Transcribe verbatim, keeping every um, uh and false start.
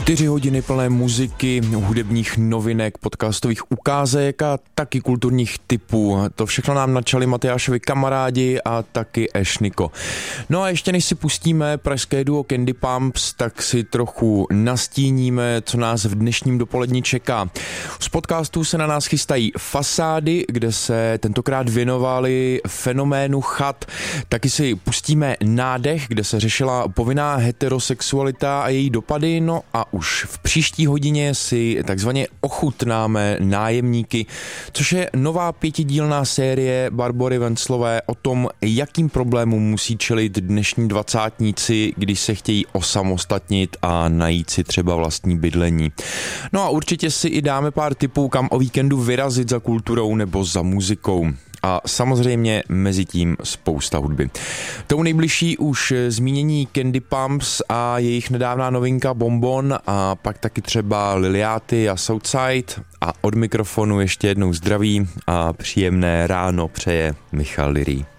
Čtyři hodiny plné muziky, hudebních novinek, podcastových ukázek a taky kulturních tipů. To všechno nám načali Matyášovi kamarádi a taky Ešnyko. No a ještě než si pustíme pražské duo Candy Pumps, tak si trochu nastíníme, co nás v dnešním dopolední čeká. Z podcastů se na nás chystají Fasády, kde se tentokrát věnovali fenoménu chat. Taky si pustíme Nádech, kde se řešila povinná heterosexualita a její dopady. No a už v příští hodině si takzvaně ochutnáme Nájemníky, což je nová pětidílná série Barbory Venclové o tom, jakým problémům musí čelit dnešní dvacátníci, když se chtějí osamostatnit a najít si třeba vlastní bydlení. No a určitě si i dáme pár tipů, kam o víkendu vyrazit za kulturou nebo za muzikou. A samozřejmě mezi tím spousta hudby. Tou nejbližší už zmínění Candy Pumps a jejich nedávná novinka Bonbon a pak taky třeba Liliáty a Southside a od mikrofonu ještě jednou zdraví a příjemné ráno přeje Michal Lirí.